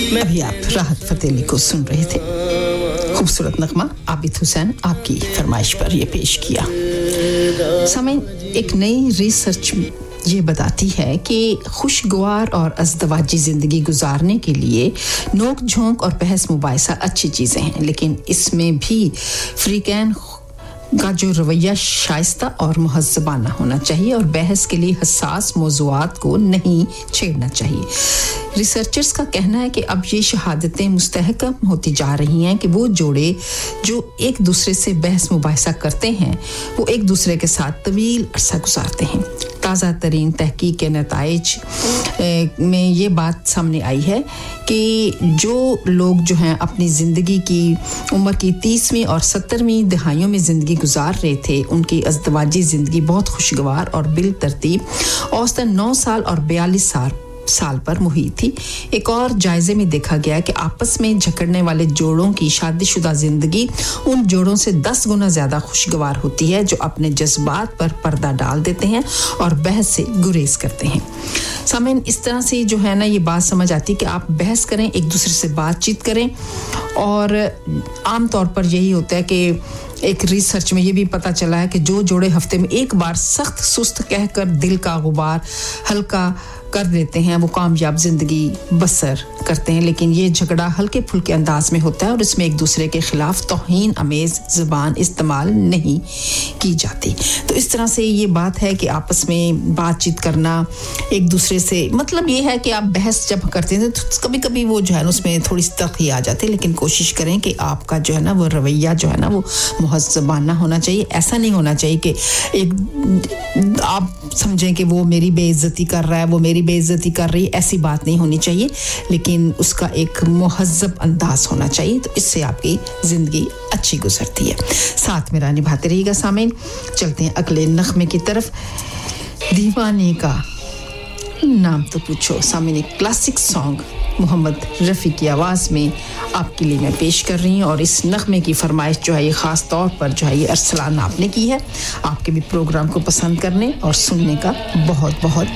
अभी आप राहत फ़तेह अली को सुन रहे थे खूबसूरत नगमा आबिद हुसैन आपकी फरमाइश पर ये पेश किया समय एक नई रिसर्च ये बताती है कि खुशगवार और अज़दवाजी ज़िंदगी गुजारने के लिए नोक झोंक और बहस मुबाहिसा अच्छी चीज़ें हैं लेकिन इसमें भी फ्रीकैन का जो रवैया शाइस्ता और मुहज़्ज़बाना होना चाहिए और बहस के लिए हसास मौज़ूआत को नहीं छेड़ना चाहिए रिसर्चर्स का कहना है कि अब ये शहादतें मुस्तहकम होती जा रही हैं कि वो जोड़े जो एक दूसरे से बहस मुबाहिसा करते हैं वो एक दूसरे के साथ तवील अरसा गुजारते हैं ताज़ा तरीन तहकीक के नताइज में ये बात सामने आई है कि जो लोग जो हैं अपनी ज़िंदगी की उम्र की 30वीं और 70वीं दहाइयों में ज़िंदगी गुजार रहे थे उनकी अज़दवाजी ज़िंदगी बहुत खुशगवार और बिल तरतीब औसतन 9 साल और 42 साल पर मुहित थी एक और जायजे में देखा गया कि आपस में झगड़ने वाले जोड़ों की शादीशुदा जिंदगी उन जोड़ों से 10 गुना ज्यादा खुशगवार होती है जो अपने जज्बात पर पर्दा डाल देते हैं और बहस से गुरेज करते हैं सामने इस तरह से जो है ना ये बात समझ आती है कि आप बहस करें एक दूसरे से बातचीत करें और आम तौर पर यही होता है कि एक रिसर्च में ये भी पता चला है कि जो जोड़े हफ्ते में एक बार सख्त सुस्त कहकर दिल का गुबार हल्का कर देते हैं वो कामयाब जिंदगी बसर करते हैं लेकिन ये झगड़ा हल्के फुल्के अंदाज में होता है और इसमें एक दूसरे के खिलाफ तौहीन अमेज ज़ुबान इस्तेमाल नहीं की जाती तो इस तरह से ये बात है कि आपस में बातचीत करना एक दूसरे से मतलब ये है कि आप बहस जब करते हैं तो कभी-कभी वो जो है उसमें थोड़ी सी तलखी आ जाती है लेकिन कोशिश करें कि आपका जो है ना वो रवैया जो है ना वो मुहज़्ज़बाना होना चाहिए ऐसा नहीं होना चाहिए कि एक आप समझें कि वो मेरी बेइज्जती कर रहा है वो मेरी बेइज्जती कर रही है ऐसी बात नहीं होनी चाहिए लेकिन उसका एक मुहज़्ज़ब अंदाज होना चाहिए तो इससे आपकी ज़िंदगी अच्छी गुजरती है साथ मेरा निभाते रहिएगा सामीन चलते हैं अगले नग़मे की तरफ दीवाने का नाम तो पूछो सामीन एक क्लासिक सॉन्ग मोहम्मद रफ़ी की आवाज़ में आपके लिए मैं पेश कर रही हूँ और इस नग़मे की फरमाइश जो है ये ख़ास तौर पर जो है ये अरसलान आपने की है आपके भी प्रोग्राम को पसंद करने और सुनने का बहुत बहुत